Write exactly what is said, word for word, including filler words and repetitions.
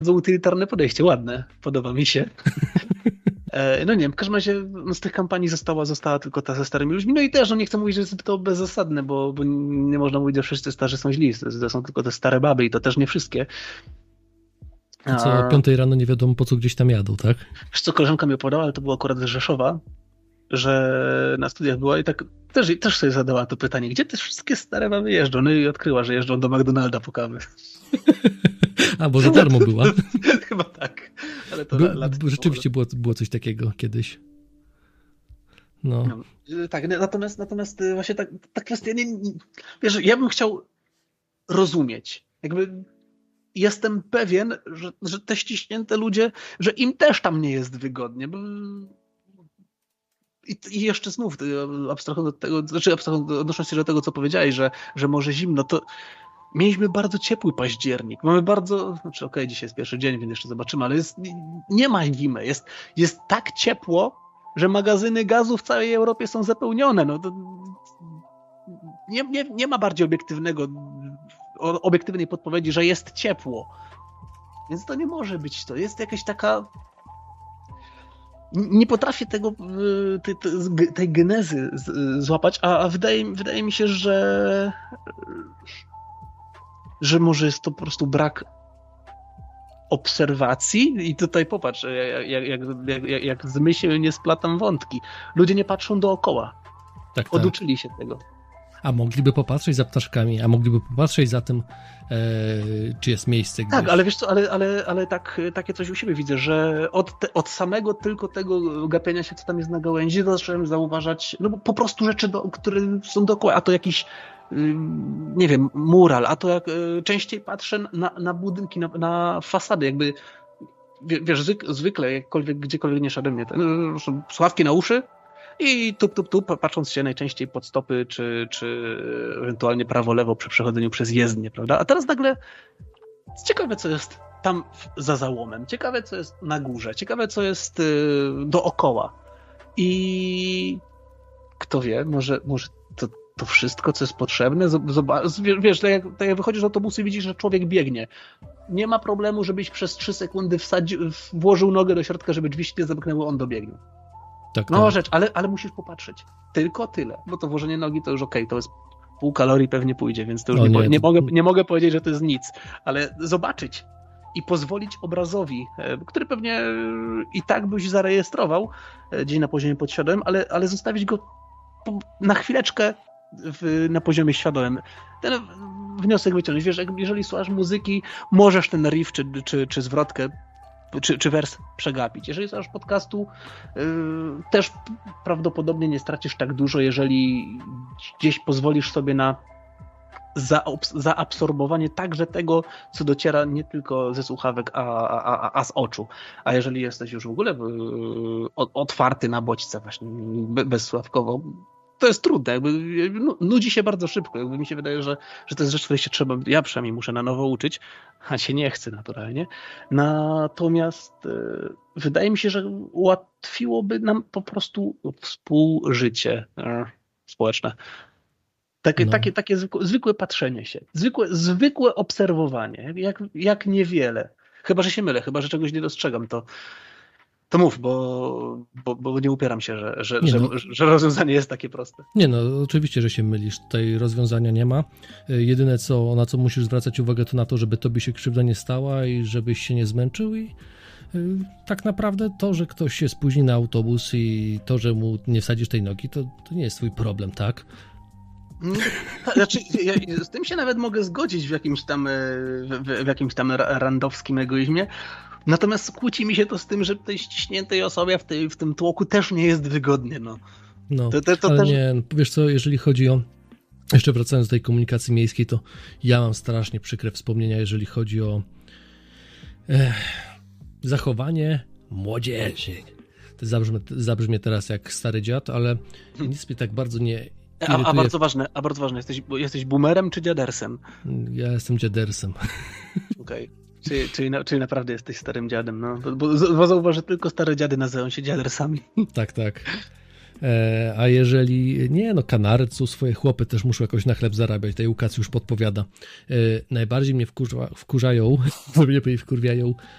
bardzo utylitarne podejście, ładne, podoba mi się. No nie wiem, w każdym razie no, z tych kampanii została, została tylko ta ze starymi ludźmi. No i też, no nie chcę mówić, że jest to bezzasadne, bo, bo nie można mówić, że wszyscy starzy są źli. To są tylko te stare baby i to też nie wszystkie. A co o piątej rano nie wiadomo po co gdzieś tam jadą, tak? Wiesz co, koleżanka mi opowiadała, ale to było akurat z Rzeszowa, że na studiach była i tak też, też sobie zadała to pytanie, gdzie te wszystkie stare baby jeżdżą? No i odkryła, że jeżdżą do McDonalda po kawy. A, bo za darmo była. Chyba tak. Ale to By, lat rzeczywiście było, było coś takiego kiedyś. No. no tak, natomiast, natomiast właśnie ta, ta kwestia, nie, nie, wiesz, ja bym chciał rozumieć, jakby jestem pewien, że, że te ściśnięte ludzie, że im też tam nie jest wygodnie, bo I, I jeszcze znów, abstrahując od tego, znaczy abstrahując, odnosząc się do tego, co powiedziałeś, że, że może zimno, to mieliśmy bardzo ciepły październik. Mamy bardzo, znaczy okej, okay, dzisiaj jest pierwszy dzień, więc jeszcze zobaczymy, ale jest, nie ma zimy. Jest, jest tak ciepło, że magazyny gazu w całej Europie są zapełnione. No to nie, nie, nie ma bardziej obiektywnego, obiektywnej podpowiedzi, że jest ciepło. Więc to nie może być to. Jest jakaś taka... Nie potrafię tego, tej, tej genezy złapać, a wydaje, wydaje mi się, że że może jest to po prostu brak obserwacji i tutaj popatrz, jak, jak, jak, jak z myślą nie splatam wątki. Ludzie nie patrzą dookoła. Tak, tak. Oduczyli się tego. A mogliby popatrzeć za ptaszkami, a mogliby popatrzeć za tym, e, czy jest miejsce gdzieś. Tak, ale wiesz co, ale, ale, ale tak, takie coś u siebie widzę, że od, te, od samego tylko tego gapienia się, co tam jest na gałęzi, zacząłem zauważać, no bo po prostu rzeczy, do, które są dookoła, a to jakiś, nie wiem, mural, a to jak częściej patrzę na, na budynki, na, na fasady, jakby, wiesz, zwykle, jakkolwiek, gdziekolwiek nie szedłem, nie, słuchawki na uszy, i tup, tup, tup, patrząc się najczęściej pod stopy, czy, czy ewentualnie prawo-lewo przy przechodzeniu przez jezdnię, prawda? A teraz nagle ciekawe, co jest tam za załomem, ciekawe, co jest na górze, ciekawe, co jest yy, dookoła. I kto wie, może, może to, to wszystko, co jest potrzebne, zobacz, wiesz, tak jak, tak jak wychodzisz z autobusu i widzisz, że człowiek biegnie. Nie ma problemu, żebyś przez trzy sekundy wsadzi, włożył nogę do środka, żeby drzwi się nie zamknęły, on dobiegnie. Tak, no tak. rzecz, ale, ale musisz popatrzeć. Tylko tyle, bo to włożenie nogi to już okej, okay, to jest pół kalorii pewnie pójdzie, więc to już o, nie, nie, po, nie, to... mogę, nie mogę powiedzieć, że to jest nic, ale zobaczyć i pozwolić obrazowi, który pewnie i tak byś zarejestrował gdzieś na poziomie podświadomym, ale, ale zostawić go na chwileczkę w, na poziomie świadomym. Ten wniosek wyciągnąć. Wiesz, jeżeli słuchasz muzyki, możesz ten riff czy, czy, czy zwrotkę Czy, czy wers przegapić. Jeżeli słuchasz podcastu, yy, też prawdopodobnie nie stracisz tak dużo, jeżeli gdzieś pozwolisz sobie na zaobs- zaabsorbowanie także tego, co dociera nie tylko ze słuchawek, a, a, a z oczu. A jeżeli jesteś już w ogóle yy, otwarty na bodźce właśnie bezsławkowo, to jest trudne, jakby nudzi się bardzo szybko. Jakby mi się wydaje, że, że to jest rzecz, której się trzeba, ja przynajmniej muszę na nowo uczyć, a się nie chce naturalnie. Natomiast e, wydaje mi się, że ułatwiłoby nam po prostu współżycie e, społeczne. Takie, no. takie, takie zwykłe, zwykłe patrzenie się, zwykłe, zwykłe obserwowanie, jak, jak niewiele. Chyba, że się mylę, chyba, że czegoś nie dostrzegam, to To mów, bo, bo, bo nie upieram się, że, że, że, no. że rozwiązanie jest takie proste. Nie no, oczywiście, że się mylisz. Tutaj rozwiązania nie ma. Jedyne, co, na co musisz zwracać uwagę, to na to, żeby tobie się krzywda nie stała i żebyś się nie zmęczył i yy, tak naprawdę to, że ktoś się spóźni na autobus i to, że mu nie wsadzisz tej nogi, to, to nie jest twój problem, tak? Znaczy, ja z tym się nawet mogę zgodzić w jakimś tam, w, w jakimś tam randowskim egoizmie. Natomiast kłóci mi się to z tym, że tej ściśniętej osobie w, tej, w tym tłoku też nie jest wygodnie. No, no to, to, to ale też... nie, wiesz co, jeżeli chodzi o, jeszcze wracając do tej komunikacji miejskiej, to ja mam strasznie przykre wspomnienia, jeżeli chodzi o eh, zachowanie młodzieży. To zabrzmi, zabrzmie teraz jak stary dziad, ale nic mnie tak bardzo nie irytuje. A, a bardzo ważne, a bardzo ważne, jesteś, jesteś boomerem czy dziadersem? Ja jestem dziadersem. Okej. Okay. Czyli, czyli, czyli naprawdę jesteś starym dziadem, no. Bo, bo zauważ, że tylko stare dziady nazywają się dziadersami. Tak, tak. E, a jeżeli, nie no, kanarcu, swoje chłopy też muszą jakoś na chleb zarabiać, tutaj Łukasz już podpowiada. E, najbardziej mnie wkurza, wkurzają, mnie wkurwiają